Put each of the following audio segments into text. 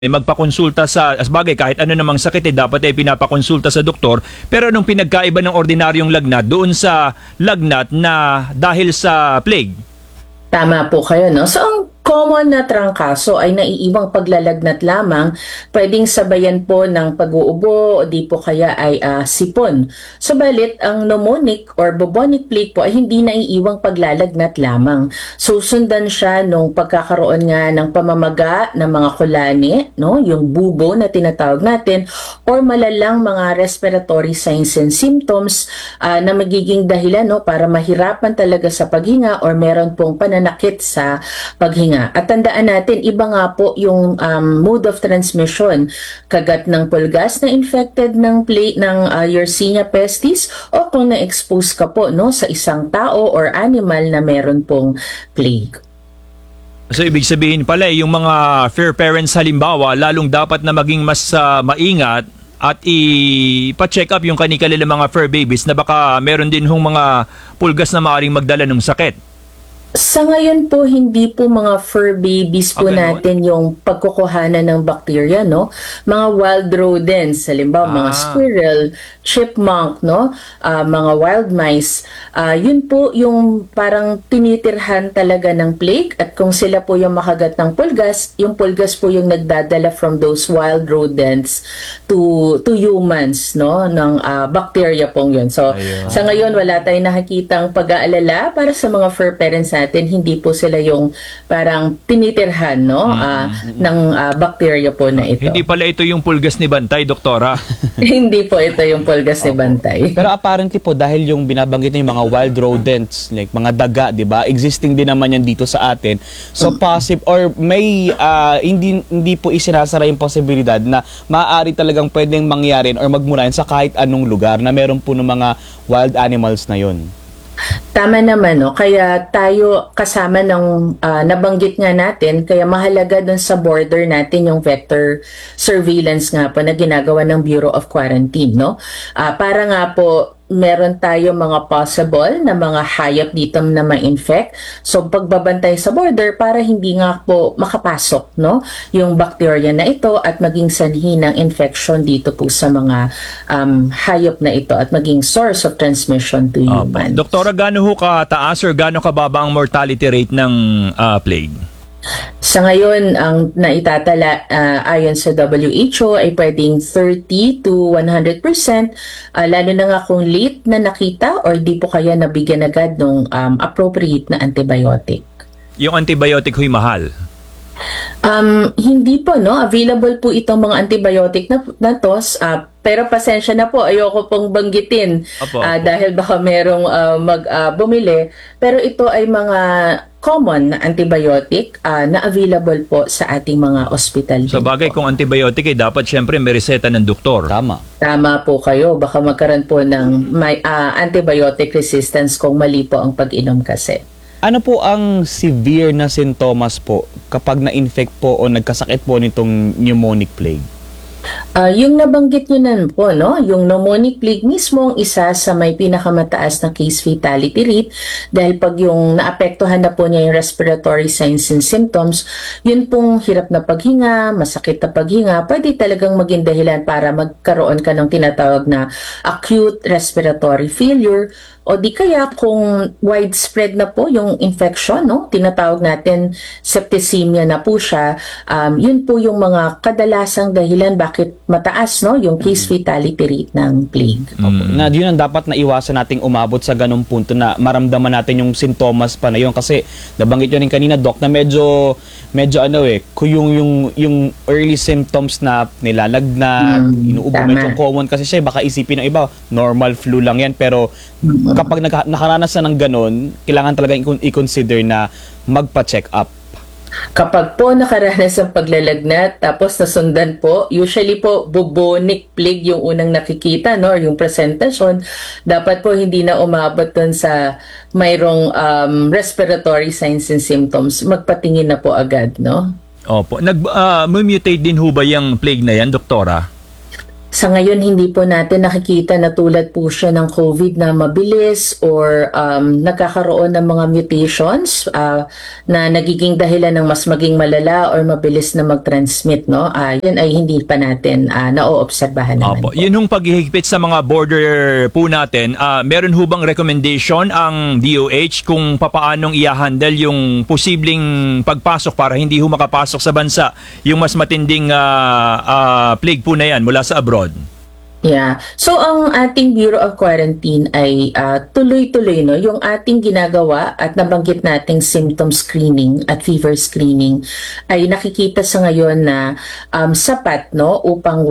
magpakonsulta sa asbagay kahit ano namang sakit dapat ay pinapakonsulta sa doktor, pero anong pinagkaiba ng ordinaryong lagnat doon sa lagnat na dahil sa plague? Tama po kayo, no? So, ang common na trangkaso ay naiiwang paglalagnat lamang, pwedeng sabayan po ng pag-uubo o di po kaya ay sipon. Subalit, ang pneumonic or bubonic plague po ay hindi naiiwang paglalagnat lamang. Susundan siya nung pagkakaroon nga ng pamamaga ng mga kulani, no? Yung bubo na tinatawag natin, or malalang mga respiratory signs and symptoms na magiging dahilan, no, para mahirapan talaga sa paghinga or meron pong pananakit sa paghinga. At tandaan natin, iba nga po yung mode of transmission, kagat ng pulgas na infected ng Yersinia pestis, o kung na-expose ka po, no, sa isang tao or animal na meron pong plague. So ibig sabihin pala yung mga fair parents halimbawa, lalong dapat na maging mas maingat at ipa-check up yung kanilang mga fur babies na baka meron din hong mga pulgas na maaaring magdala ng sakit. Sa ngayon po, hindi po mga fur babies po natin yung pagkukuhanan ng bacteria, no? Mga wild rodents, halimbawa mga squirrel, chipmunk, no? Mga wild mice. Yun po yung parang tinitirhan talaga ng plague, at kung sila po yung makagat ng pulgas, yung pulgas po yung nagdadala from those wild rodents to humans, no? Ng bacteria pong yun. So, sa ngayon, wala tayong nakikitang pag-aalala para sa mga fur parents natin, hindi po sila yung parang tinitirhan, no, ng bacteria po na ito. Hindi pala ito yung pulgas ni Bantay, doktora. Hindi po ito yung pulgas ni Bantay. Pero apparently po, dahil yung binabanggit niyo yung mga wild rodents, like mga daga, di ba? Existing din naman yan dito sa atin. So possible, or may hindi po isinasara yung posibilidad na maaari talagang pwedeng mangyarin or magmulayan sa kahit anong lugar na meron po ng mga wild animals na yun. Tama naman, no? Kaya tayo kasama ng nabanggit nga natin, kaya mahalaga dun sa border natin yung vector surveillance nga po na ginagawa ng Bureau of Quarantine, no? Para nga po meron tayo mga possible na mga hayop dito na ma-infect. So pagbabantay sa border para hindi nga po makapasok, no, yung bacteria na ito at maging sanhi ng infection dito po sa mga hayop na ito at maging source of transmission to humans. Doktora, gaano ho kataas or gaano kababa ang mortality rate ng plague? Sa ngayon, ang naitatala ayon sa WHO ay pwedeng 30 to 100%, lalo na nga kung late na nakita or di po kaya nabigyan agad ng appropriate na antibiotic. Yung antibiotic ho'y mahal? Hindi po, no? Available po itong mga antibiotic na to, pero pasensya na po, ayoko pong banggitin dahil baka merong bumili. Pero ito ay mga common na antibiotic na available po sa ating mga ospital. Sa bagay, kung antibiotic dapat syempre may reseta ng doktor. Tama. Tama po kayo. Baka magkaroon po ng antibiotic resistance kung mali po ang pag-inom kasi. Ano po ang severe na sintomas po kapag na-infect po o nagkasakit po nitong pneumonic plague? Yung nabanggit nyo na po, no? Yung pneumonic plague mismo ang isa sa may pinakamataas na case fatality rate, dahil pag yung naapektuhan na po niya yung respiratory signs and symptoms, yun pong hirap na paghinga, masakit na paghinga, pwede talagang maging dahilan para magkaroon ka ng tinatawag na acute respiratory failure, o di kaya kung widespread na po yung infection, no? Tinatawag natin septicemia na po siya, yun po yung mga kadalasang dahilan bakit mataas, no, yung case fatality rate ng plague. Na yun ang dapat na iwasan nating umabot sa ganung punto na maramdaman natin yung sintomas pa na yun, kasi nabanggit nyo rin kanina, Doc, na medyo yung early symptoms na nilalagnat, inuubo, medyo common kasi siya, baka isipin ng iba normal flu lang yan, pero kapag nakaranas na ng ganun, kailangan talaga i-consider na magpa-check up. Kapag po nakaranas ng paglalagnat, tapos nasundan po, usually po bubonic plague yung unang nakikita, no, or yung presentasyon, dapat po hindi na umabot dun sa mayroong respiratory signs and symptoms, magpatingin na po agad, no? Opo. Mutate din ho ba yung plague na yan, doktora? Sa ngayon, hindi po natin nakikita na tulad po siya ng COVID na mabilis or nagkakaroon ng mga mutations na nagiging dahilan ng mas maging malala or mabilis na mag-transmit, no? Yun ay hindi pa natin naoobserbahan naman Opo. po. Yun hong paghihigpit sa mga border po natin, meron ho bang recommendation ang DOH kung papaanong i-handle yung posibleng pagpasok para hindi ho makapasok sa bansa yung mas matinding plague po na yan mula sa abroad? Yeah. So ang ating Bureau of Quarantine ay tuloy-tuloy, no, yung ating ginagawa at nabanggit nating symptom screening at fever screening ay nakikita sa ngayon na sapat, no, upang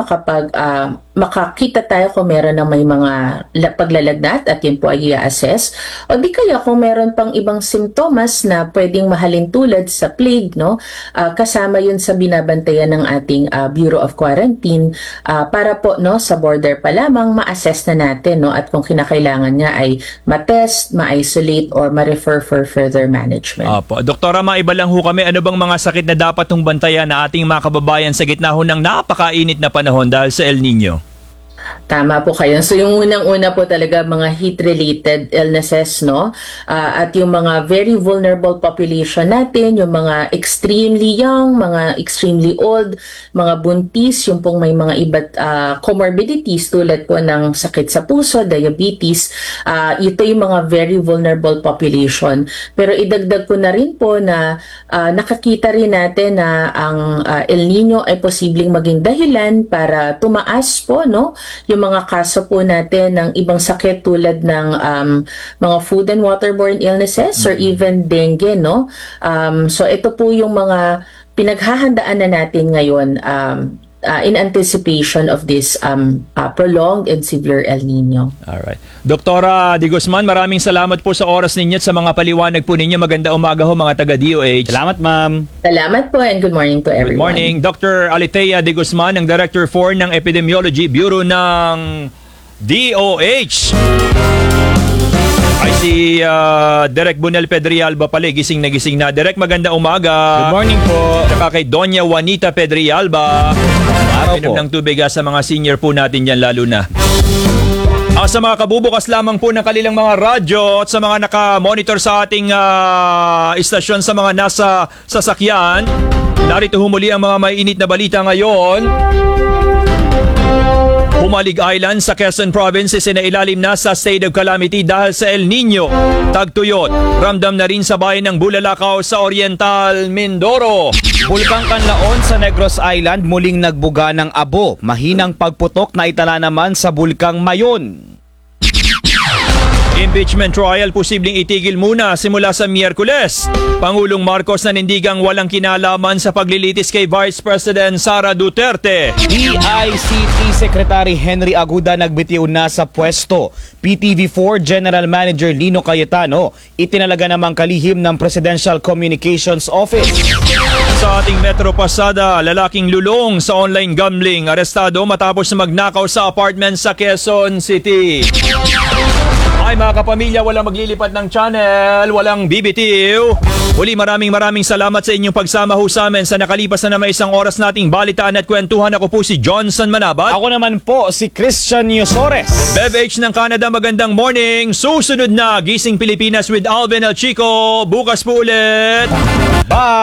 makakita tayo kung meron ng may mga paglalagnat at yun po ay i-assess, o di kaya kung meron pang ibang simptomas na pwedeng mahalin tulad sa plague, no, kasama yun sa binabantayan ng ating Bureau of Quarantine para po, no, sa border pa lamang ma-assess na natin, no, at kung kinakailangan niya ay ma-test, ma-isolate or ma-refer for further management. Opo. Doktora, maiba lang ho kami, ano bang mga sakit na dapat hong bantayan na ating mga kababayan sa gitna ho ng napakainit na panahon dahil sa El Nino? Tama po kayo. So yung unang-una po talaga mga heat-related illnesses, no? At yung mga very vulnerable population natin, yung mga extremely young, mga extremely old, mga buntis, yung pong may mga iba't comorbidities tulad po ng sakit sa puso, diabetes, ito yung mga very vulnerable population. Pero idagdag ko na rin po na nakakita rin natin na ang El Nino ay posibleng maging dahilan para tumaas po, no, yung mga kaso po natin ng ibang sakit tulad ng mga food and waterborne illnesses or even dengue, no? So ito po yung mga pinaghahandaan na natin ngayon in anticipation of this prolonged and severe El Nino. Alright. Doktora De Guzman, maraming salamat po sa oras ninyo at sa mga paliwanag po ninyo. Maganda umaga ho mga taga-DOH. Salamat, ma'am. Salamat po and good morning to everyone. Good morning. Dr. Alitea De Guzman, ang Director 4 ng Epidemiology Bureau ng DOH. Ay si Direk Bunel Pedrialba pala, gising na. Direk, maganda umaga. Good morning po. Saka kay Doña Juanita Pedrialba. Minom ng tubig sa mga senior po natin yan lalo na. Sa mga kabubukas lamang po ng kanilang mga radyo at sa mga naka-monitor sa ating istasyon sa mga nasa sasakyan, narito humuli ang mga mainit na balita ngayon. Humalig Island sa Quezon Province ay sinailalim na sa state of calamity dahil sa El Nino. Tagtuyot, ramdam na rin sa bayan ng Bulalakaw sa Oriental Mindoro. Bulkang Kanlaon sa Negros Island muling nagbuga ng abo. Mahinang pagputok na itala naman sa Bulkang Mayon. Impeachment trial posibleng itigil muna simula sa Miyerkules. Pangulong Marcos nanindigang walang kinalaman sa paglilitis kay Vice President Sara Duterte. DICT Secretary Henry Aguda nagbitiw na sa pwesto. PTV4 General Manager Lino Cayetano itinalaga namang kalihim ng Presidential Communications Office. Sa ating Metro Pasada, lalaking lulong sa online gambling, arestado matapos na magnakaw sa apartment sa Quezon City. Ay mga kapamilya, walang maglilipat ng channel, walang BBTV. Uli, maraming salamat sa inyong pagsama ho sa amin sa nakalipas na may isang oras nating balitaan at kwentuhan. Ako po si Johnson Manabat. Ako naman po si Christian Yosores. Bev H ng Canada, magandang morning. Susunod na Gising Pilipinas with Alvin El Chico. Bukas po ulit. Bye!